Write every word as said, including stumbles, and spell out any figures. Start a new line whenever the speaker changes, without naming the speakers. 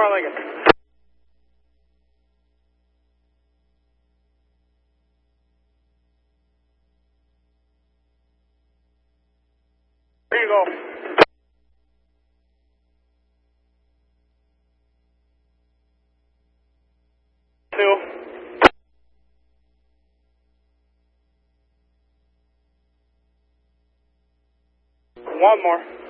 more, Lincoln. There you go. Two. One more.